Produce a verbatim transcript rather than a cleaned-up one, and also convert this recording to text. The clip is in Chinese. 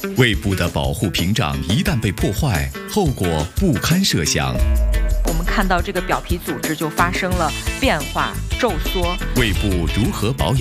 胃部的保护屏障一旦被破坏，后果不堪设想。 我们看到这个表皮组织就发生了变化、皱缩。 胃部如何保养？